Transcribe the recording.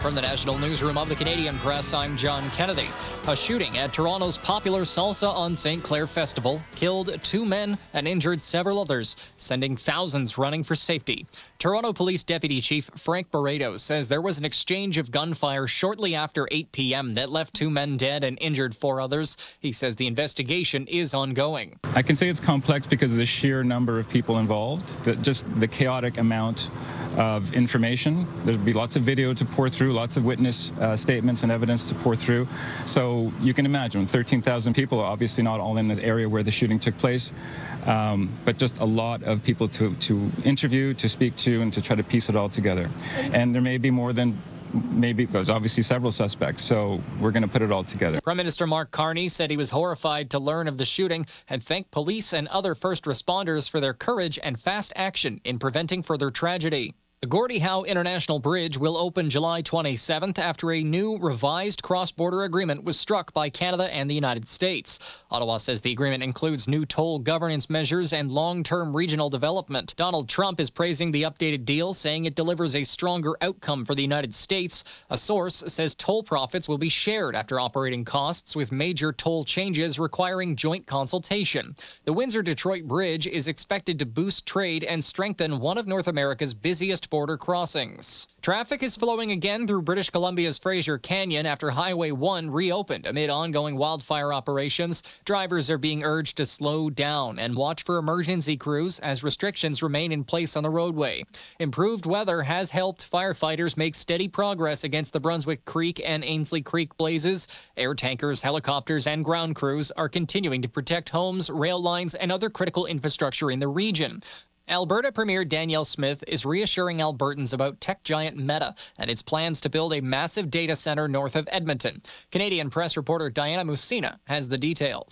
From the National Newsroom of the Canadian Press, I'm John Kennedy. A shooting at Toronto's popular Salsa on St. Clair Festival killed 2 men and injured several others, sending thousands running for safety. Toronto Police Deputy Chief Frank Barreto says there was an exchange of gunfire shortly after 8 p.m. that left 2 men dead and injured 4 others. He says the investigation is ongoing. I can say it's complex because of the sheer number of people involved, just the chaotic amount of information. There'd be lots of video to pour through, lots of witness statements and evidence to pour through. So you can imagine 13,000 people, obviously not all in the area where the shooting took place, but just a lot of people to interview, to speak to, and to try to piece it all together. And there may be more than there's obviously several suspects, so we're going to put it all together. Prime Minister Mark Carney said he was horrified to learn of the shooting and thanked police and other first responders for their courage and fast action in preventing further tragedy. The Gordie Howe International Bridge will open July 27th after a new revised cross-border agreement was struck by Canada and the United States. Ottawa says the agreement includes new toll governance measures and long-term regional development. Donald Trump is praising the updated deal, saying it delivers a stronger outcome for the United States. A source says toll profits will be shared after operating costs, with major toll changes requiring joint consultation. The Windsor-Detroit Bridge is expected to boost trade and strengthen one of North America's busiest border crossings. Traffic is flowing again through British Columbia's Fraser Canyon after Highway 1 reopened amid ongoing wildfire operations. Drivers are being urged to slow down and watch for emergency crews as restrictions remain in place on the roadway. Improved weather has helped firefighters make steady progress against the Brunswick Creek and Ainsley Creek blazes. Air tankers, helicopters, and ground crews are continuing to protect homes, rail lines, and other critical infrastructure in the region. Alberta Premier Danielle Smith is reassuring Albertans about tech giant Meta and its plans to build a massive data center north of Edmonton. Canadian Press reporter Diana Musina has the details.